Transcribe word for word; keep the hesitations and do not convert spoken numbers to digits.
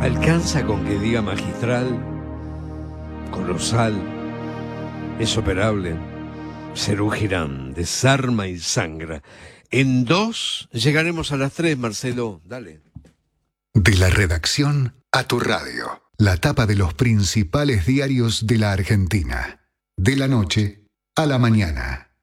Alcanza con que diga magistral, colosal, es operable. Serú Girán, desarma y sangra. En dos llegaremos a las tres, Marcelo. Dale. De la redacción a tu radio. La tapa de los principales diarios de la Argentina. De la noche a la mañana.